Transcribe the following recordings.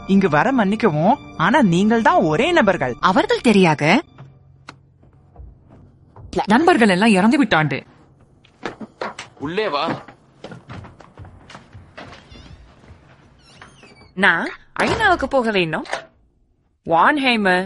இங்கு வர மன்னிக்கவும், ஆனா நீங்கள் தான் ஒரே நபர்கள். அவர்கள் தெரியாக நண்பர்கள் எல்லாம் இறந்து விட்டாண்டு. உள்ளே வா. நான் ஐநாவுக்கு போக வேண்டும். வான்ஹைமர்,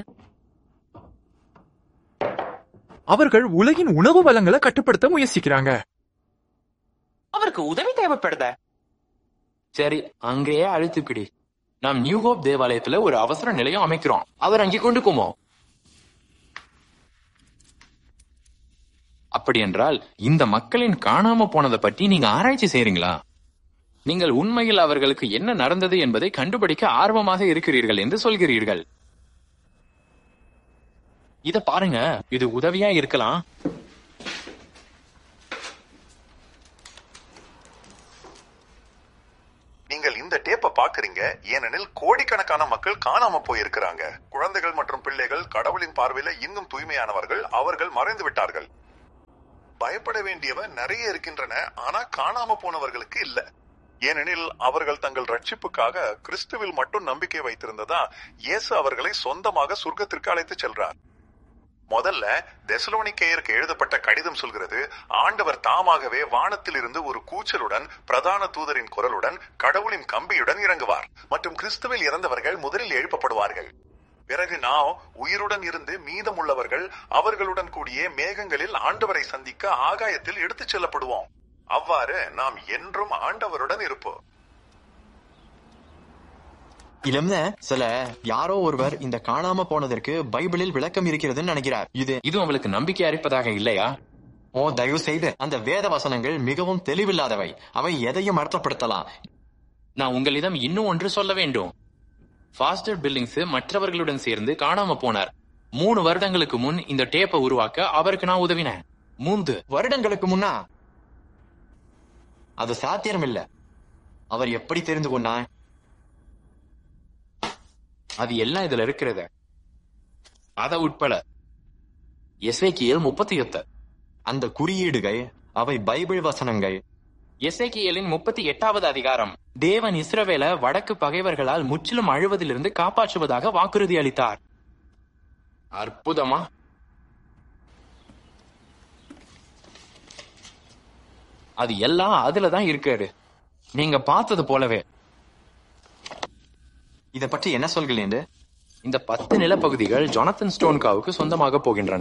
அவர்கள் உலகின் உணவு வளங்களை கட்டுப்படுத்த முயற்சிக்கிறாங்க. அவருக்கு உதவி தேவைப்படுத. சரி, அங்கேயே அழுத்துக்கிடி. நாம் நியூ ஹோப் தேவாலயத்துல ஒரு அவசர நிலையம் அமைக்கிறோம். அவர் அங்கே கொண்டு போவோம். அப்படி என்றால் இந்த மக்களின் காணாம போனதை பற்றி நீங்க ஆராய்ச்சி செய்றீங்களா? நீங்கள் உண்மையில் அவர்களுக்கு என்ன நடந்தது என்பதை கண்டுபிடிக்க ஆர்வமாக இருக்கிறீர்கள் என்று சொல்கிறீர்கள். இத பாருங்க, இது உதவியா இருக்கலாம். நீங்கள் இந்த டேப்பை பாக்குறீங்க ஏனெனில் கோடிக்கணக்கான மக்கள் காணாம போயிருக்கிறாங்க. குழந்தைகள் மற்றும் பிள்ளைகள் கடவுளின் பார்வையில இன்னும் தூய்மையானவர்கள். அவர்கள் மறைந்து விட்டார்கள். பயப்பட வேண்டியவ நிறைய இருக்கின்றன, ஆனா காணாம போனவர்களுக்கு இல்ல. ஏனெனில் அவர்கள் தங்கள் ரட்சிப்புக்காக கிறிஸ்துவில் மட்டும் நம்பிக்கை வைத்திருந்ததா இயேசு அவர்களை சொந்தமாக சொர்க்கத்திற்கு அழைத்து செல்றார். முதல்ல தெசலோனிக்கேயருக்கு எழுதப்பட்ட கடிதம் சொல்கிறது, ஆண்டவர் தாமாகவே வானத்தில் இருந்து ஒரு கூச்சலுடன், பிரதான தூதரின் குரலுடன், கடவுளின் கம்பியுடன் இறங்குவார் மற்றும் கிறிஸ்துவில் இறந்தவர்கள் முதலில் எழுப்பப்படுவார்கள். பிறகு நாம் உயிருடன் இருந்து மீதம் உள்ளவர்கள் அவர்களுடன் கூடிய மேகங்களில் ஆண்டவரை சந்திக்க ஆகாயத்தில் எடுத்துச் செல்லப்படுவோம். அவ்வாறு நாம் என்றும் ஆண்டவருடன் இருப்போம். இளம்ன சில யாரோ ஒருவர் இந்த காணாம போனதற்கு பைபிளில் விளக்கம் இருக்கிறதுன்னு நினைக்கிறார். இது உங்களுக்கு நம்பிக்கை அளிப்பதாக இல்லையா? ஓ, தயவு செய்து, அந்த வேத வசனங்கள் மிகவும் தெளிவில்லாதவை. அவை எதையும் அர்த்தப்படுத்தலாம். நான் உங்களிடம் இன்னும் ஒன்று சொல்ல வேண்டும். ஃபாஸ்டர் பில்லிங்ஸ் மற்றவர்களுடன் சேர்ந்து காணாம போனார். 3 வருடங்களுக்கு முன் இந்த டேப்பை உருவாக்க அவருக்கு நான் உதவினேன். 3 வருடங்களுக்கு முன்னா? அது சாத்தியம் இல்ல. அவர் எப்படி தெரிந்து கொண்டார்? அது எல்லாம் இதுல இருக்கிறது. அத உட்பட எசேக்கியேல் 38. அந்த குறியீடுகள் அவை பைபிள் வசனங்கள். எசேக்கியேலின் 38வது அதிகாரம். தேவன் இஸ்ரவேல வடக்கு பகைவர்களால் முற்றிலும் அழுவதிலிருந்து காப்பாற்றுவதாக வாக்குறுதி அளித்தார். அற்புதமா? அது எல்லாம் அதுலதான் இருக்காரு. நீங்க பார்த்தது போலவே. இத பற்றி என்ன சொல்கிறீங்க? இந்த 10 நிலப்பகுதிகள் ஜொனத்தன் ஸ்டோன்காவுக்கு சொந்தமாக போகின்றன.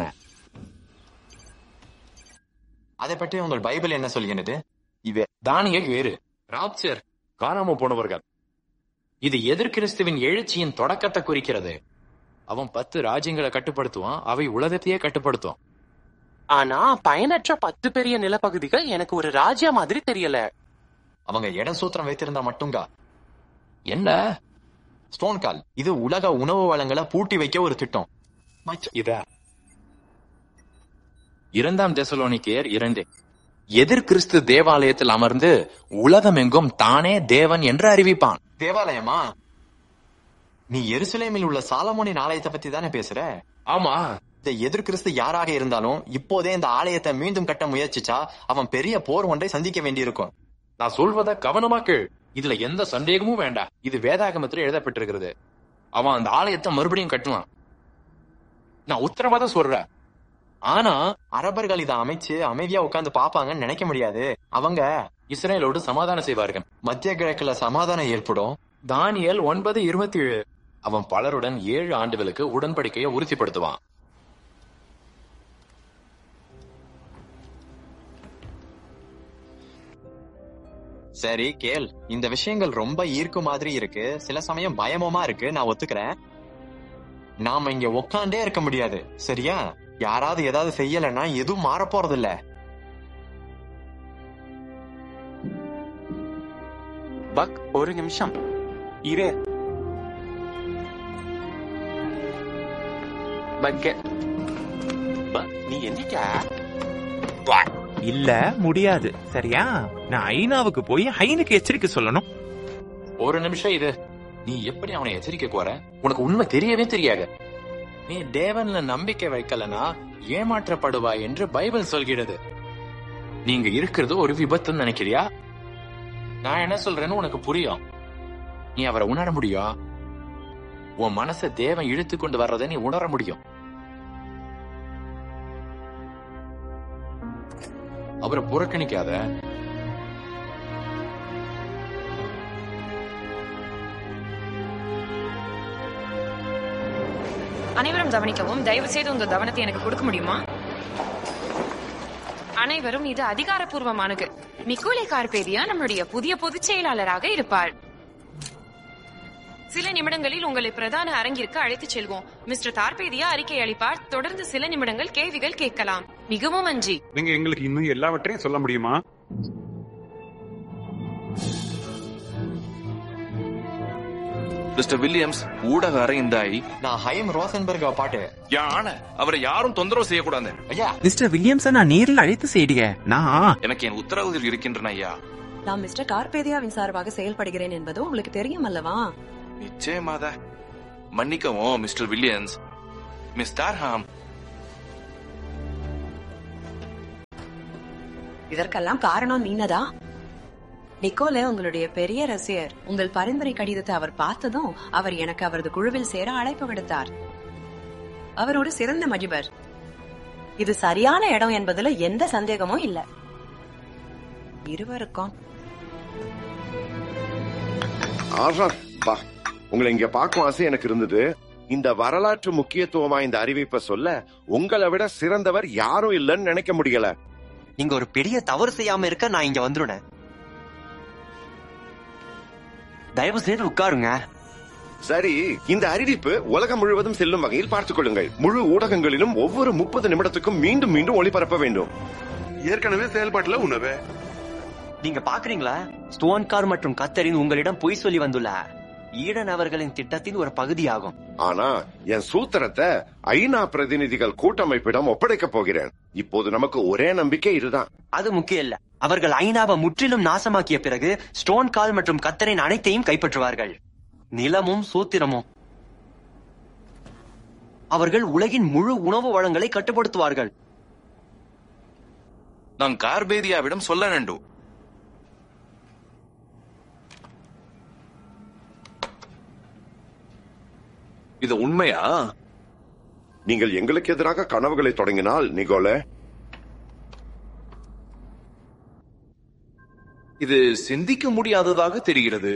அதை பற்றி உங்கள் பைபிள் என்ன சொல்கிறது? இது தானியல் வேறு. ராப்சர், காணாம போனவர்கள். இது எதிர்கிறிஸ்துவின் எழுச்சியின் தொடக்கத்தை குறிக்கிறது. அவன் 10 ராஜ்யங்களை கட்டுப்படுத்துவான். அவை உலகத்தையே கட்டுப்படுத்தும். ஆனா பயனற்ற 10 பெரிய நிலப்பகுதிகள் எனக்கு ஒரு ராஜ்யா மாதிரி தெரியல. அவங்க இடம் சூத்திரம் வைத்திருந்தா மட்டுங்க. என்ன ஸ்டோன்கால்? இது உலக உணவு வளங்களை பூட்டி வைக்க ஒரு திட்டம். இதா 2 தெசலோனிக்கேயர் 2. எதிர்கிறிஸ்து தேவாலயத்தில் அமர்ந்து உலகமெங்கும் தானே தேவன் என்று அறிவிப்பான். தேவாலயமா? நீ எருசலேமில் உள்ள சாலமோனின் ஆலயத்தை பத்தி தானே பேசுற? ஆமா. இந்த எதிர்கிறிஸ்து யாராக இருந்தாலும் இப்போதே இந்த ஆலயத்தை மீண்டும் கட்ட முயற்சிச்சா அவன் பெரிய போர் ஒன்றை சந்திக்க வேண்டியிருக்கும். நான் சொல்வத கவனமா கேள். இதுல எந்த சந்தேகமும் வேண்டாம். இது வேதாகமத்தில் எழுதப்பட்டிருக்கிறது. அவன் அந்த ஆலயத்தை மறுபடியும் கட்டுவான். நான் உத்தரவாதம் சொல்றேன். ஆனா அரபர்கள் இதை அமைச்சு அமைதியா உட்கார்ந்து பாப்பாங்கன்னு நினைக்க முடியாது. அவங்க இஸ்ரேலோடு சமாதானம் செய்வார்கள். மத்திய கிழக்குல சமாதானம் ஏற்படும். தானியேல் 9:27. அவன் பலருடன் 7 ஆண்டுகளுக்கு உடன்படிக்கையை உறுதிப்படுத்துவான். சரி கேள், இந்த விஷயங்கள் ரொம்ப ஈர்க்கும் மாதிரி இருக்கு, சில சமயம் பயமுமா இருக்கு, நான் ஒத்துக்கிறேன். நாம இங்க உக்காண்டே இருக்க முடியாது, சரியா? யாராவது ஏதாவது செய்யலன்னா எதுவும் மாற போறது இல்ல. பக், ஒரு நிமிஷம் இரு. நீ என்னடா? இல்ல முடியாது, சரியா? நான் ஐநாவுக்கு போய் ஹைனுக்கு எச்சரிக்கை சொல்லணும். ஒரு நிமிஷம் இது. நீ எப்படி அவனை எச்சரிக்கை போற? உனக்கு உண்மை தெரியவே தெரியாது. நீ தேவன்ல நம்பிக்கை வைக்கலனா ஏமாற்றப்படுவாய் என்று பைபிள் சொல்கிறது. நீங்க இருக்கிறது ஒரு விபத்துன்னு நினைக்கிறியா? நான் என்ன சொல்றேன்னு உனக்கு புரியும். நீ அவரை உணர முடியும். உன் மனசை தேவன் இழுத்து கொண்டு வர்றதை நீ உணர முடியும். அவரை புறக்கணிக்காத. அனைவரும் கவனிக்கவும். தயவு செய்து உங்க கவனத்தை எனக்கு கொடுக்க முடியுமா? அனைவரும், இது அதிகாரப்பூர்வமானது. நிக்கோலே கார்பேதியா நம்முடைய புதிய பொதுச் செயலாளராக இருப்பார். சில நிமிடங்களில் உங்களை பிரதான அரங்கிற்கு அழைத்துச் செல்வோம். மிஸ்டர் கார்பேதியா அறிக்கை அளிப்பார். தொடர்ந்து சில நிமிடங்கள் கேள்விகள் கேட்கலாம். மிகவும் நன்றி. நீங்க எங்களுக்கு இன்னும் எல்லாவற்றையும் சொல்ல முடியுமா? மிஸ்டர் வில்லியம்ஸ், ஊடக அறையிந்தாய். நான் ஹைம் ரோசன்பர்க் பாட்டு. யானை அவரை யாரும் தொந்தரவு செய்யக்கூடாது. ஐயா, மிஸ்டர் வில்லியம்ஸ நான் நேரில் அழைத்து செய்யுங்க. நான் எனக்கு என் உத்தரவுகள் இருக்கின்றன ஐயா. நான் மிஸ்டர் கார்பேதியாவின் சார்பாக செயல்படுகிறேன் என்பது உங்களுக்கு தெரியும் அல்லவா? நிச்சயமாத. மன்னிக்கவும் மிஸ்டர் வில்லியம்ஸ். மிஸ் டார்ஹாம், இதற்கெல்லாம் காரணம் நீனதா? நிக்கோலே உங்களுடைய பெரிய ரசிகர். உங்கள் பரிந்துரை கடிதத்தை அவர் பார்த்ததும் அவர் எனக்கு அவரது குழுவில் சேர அழைப்பு விடுத்தார். அவர் ஒரு சிறந்த மஜிபர். இது சரியான இடம் என்பதுல எந்த சந்தேகமும் இல்ல. இருவருக்கும் உங்களை இங்க பார்க்கும் ஆசை எனக்கு இருந்தது. இந்த வரலாற்று முக்கியத்துவமா இந்த அறிவிப்பை சொல்ல உங்களை விட சிறந்தவர் யாரும் இல்லன்னு நினைக்க முடியல. நீங்க ஒரு பெரிய தவறு செய்யாம இருக்க நான் இங்க வந்துருனேன். தயவு செய்து உட்காருங்க. சரி, இந்த அறிவிப்பு உலகம் முழுவதும் செல்லும் வகையில் பார்த்துக் கொள்ளுங்கள். முழு ஊடகங்களிலும் ஒவ்வொரு 30 நிமிடத்துக்கும் மீண்டும் மீண்டும் ஒளிபரப்ப வேண்டும். ஏற்கனவே செயல்பாட்டுல உணவு. நீங்க பாக்குறீங்களா, ஸ்டோன் கார் மற்றும் கத்தரின் உங்களிடம் பொய் சொல்லி வந்துள்ள ஈடன் அவர்களின் திட்டத்தின் ஒரு பகுதியாகும். ஆனா என் சூத்திரத்தை ஐநா பிரதிநிதிகள் கூட்டமைப்பிடம் ஒப்படைக்க போகிறேன். இப்போது நமக்கு ஒரே நம்பிக்கை இதுதான். அது முக்கியம் இல்ல. அவர்கள் ஐநாவை முற்றிலும் நாசமாக்கிய பிறகு ஸ்டோன் கால் மற்றும் கத்தரின் அனைத்தையும் கைப்பற்றுவார்கள். நிலமும் சூத்திரமும். அவர்கள் உலகின் முழு உணவு வளங்களை கட்டுப்படுத்துவார்கள். நான் கார்பேதியாவிடம் சொல்ல வேண்டும். இது உண்மையா? நீங்கள் எங்களுக்கு எதிராக கனவுகளை தொடங்கினால் நிக்கோலே, இது சிந்திக்க முடியாததாக தெரிகிறது.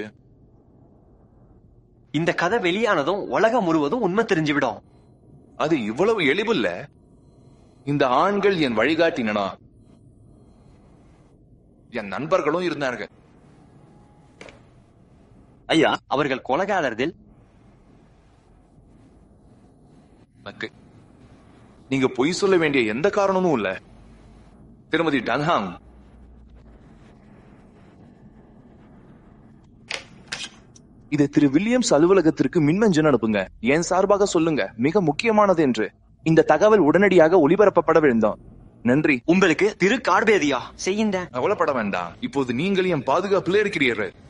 இந்த கதை வெளியானதும் உலகம் முழுவதும் உண்மை தெரிஞ்சுவிடும். அது இவ்வளவு எளிதில்ல. இந்த ஆண்கள் என் வழிகாட்டினா, என் நண்பர்களும் இருந்தார்கள். ஐயா, அவர்கள் கொலைகாரர்கள். நீங்க பொய் சொல்ல வேண்டிய எந்த காரணமும் இல்ல. திருமதி டன்ஹாம், இதை திரு வில்லியம்ஸ் அலுவலகத்திற்கு மின்னஞ்சல் அனுப்புங்க. என் சார்பாக சொல்லுங்க, மிக முக்கியமானது என்று. இந்த தகவல் உடனடியாக ஒளிபரப்பப்பட வேண்டும். நன்றி. உங்களுக்கு திரு கார்பேதியா செய்யுங்க. கவலைப்பட வேண்டாம். இப்போது நீங்கள் என் பாதுகாப்பில் இருக்கிறீர்கள்.